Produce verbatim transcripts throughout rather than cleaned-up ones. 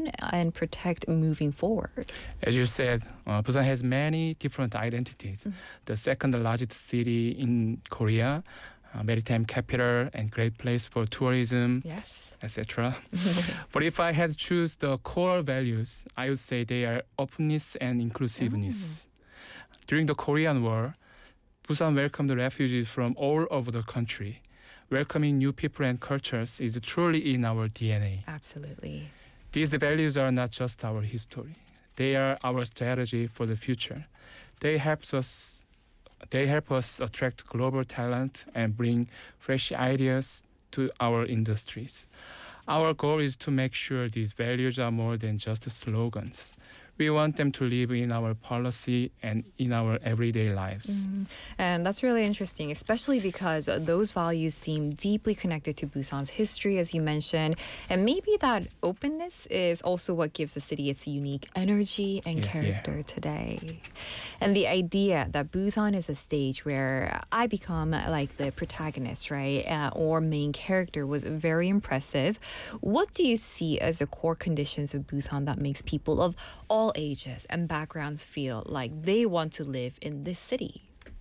Busan and protect moving forward? As you said, uh, Busan has many different identities. Mm. The second largest city in Korea, uh, maritime capital and great place for tourism, yes, et cetera. But if I had to choose the core values, I would say they are openness and inclusiveness. Oh. During the Korean War, Busan welcomed refugees from all over the country. Welcoming new people and cultures is truly in our D N A. Absolutely. These values are not just our history. They are our strategy for the future. They help us they help us attract global talent and bring fresh ideas to our industries. Our goal is to make sure these values are more than just slogans. We want them to live in our policy and in our everyday lives. Mm-hmm. And that's really interesting, especially because those values seem deeply connected to Busan's history, as you mentioned. And maybe that openness is also what gives the city its unique energy and yeah, character yeah. today. And the idea that Busan is a stage where I become like the protagonist, right, uh, or main character was very impressive. What do you see as the core conditions of Busan that makes people of all ages and backgrounds feel like they want to live in this city?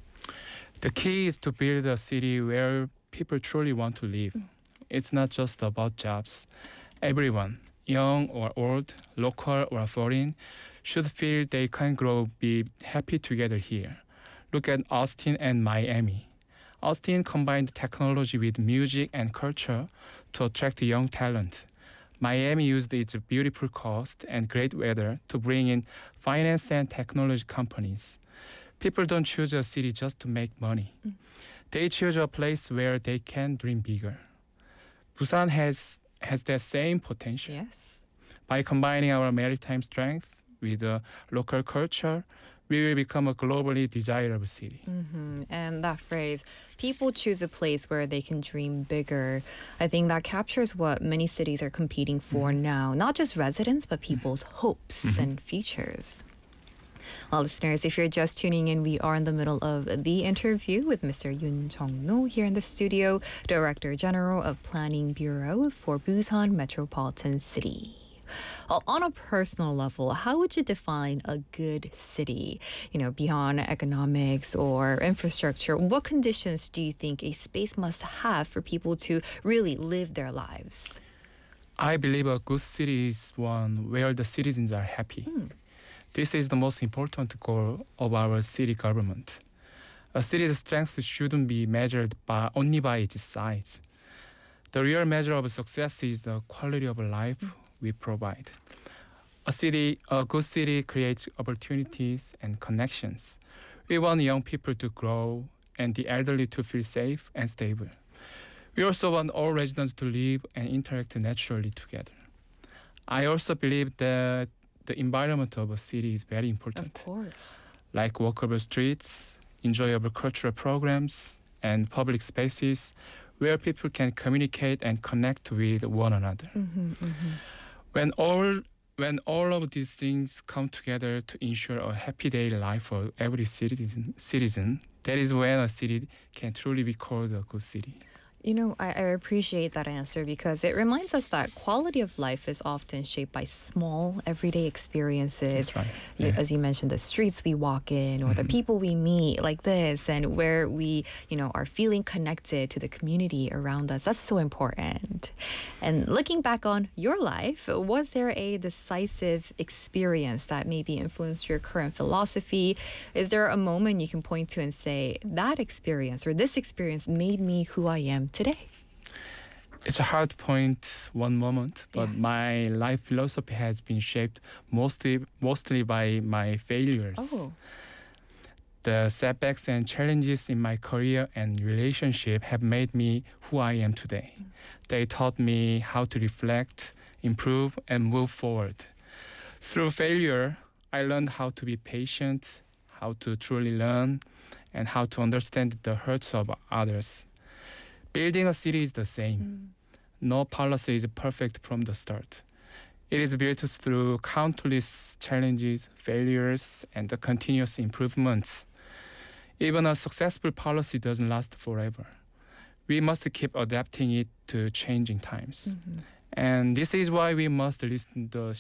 The key is to build a city where people truly want to live. Mm. It's not just about jobs. Everyone, young or old, local or foreign, should feel they can grow, be happy together here. Look at Austin and Miami. Austin combined technology with music and culture to attract young talent. Miami used its beautiful coast and great weather to bring in finance and technology companies. People don't choose a city just to make money. Mm. They choose a place where they can dream bigger. Busan has has that same potential. Yes. By combining our maritime strength with a local culture, we will become a globally desirable city. Mm-hmm. And that phrase, people choose a place where they can dream bigger, I think that captures what many cities are competing for mm-hmm. now. Not just residents, but people's mm-hmm. hopes mm-hmm. and futures. Well, listeners, if you're just tuning in, we are in the middle of the interview with Mister Yoon Jong-no here in the studio, Director General of Planning Bureau for Busan Metropolitan City. Well, on a personal level, how would you define a good city? You know, beyond economics or infrastructure, what conditions do you think a space must have for people to really live their lives? I believe a good city is one where the citizens are happy. Hmm. This is the most important goal of our city government. A city's strength shouldn't be measured by only by its size. The real measure of success is the quality of life hmm. we provide. A city, a good city creates opportunities and connections. We want young people to grow and the elderly to feel safe and stable. We also want all residents to live and interact naturally together. I also believe that the environment of a city is very important. Of course. Like walkable streets, enjoyable cultural programs, and public spaces where people can communicate and connect with one another. Mm-hmm, mm-hmm. When all when all of these things come together to ensure a happy daily life for every citizen, citizen, that is when a city can truly be called a good city. You know, I, I appreciate that answer because it reminds us that quality of life is often shaped by small, everyday experiences. That's right. You, yeah. As you mentioned, the streets we walk in or mm-hmm. the people we meet like this and where we, you know, are feeling connected to the community around us. That's so important. And looking back on your life, was there a decisive experience that maybe influenced your current philosophy? Is there a moment you can point to and say, that experience or this experience made me who I am today? It's a hard point one moment, but yeah. my life philosophy has been shaped mostly mostly by my failures. Oh. The setbacks and challenges in my career and relationship have made me who I am today. Mm. They taught me how to reflect, improve, and move forward. Through failure, I learned how to be patient, how to truly learn, and how to understand the hurts of others. Building a city is the same. Mm. No policy is perfect from the start. It is built through countless challenges, failures, and the continuous improvements. Even a successful policy doesn't last forever. We must keep adapting it to changing times. Mm-hmm. And this is why we must listen to the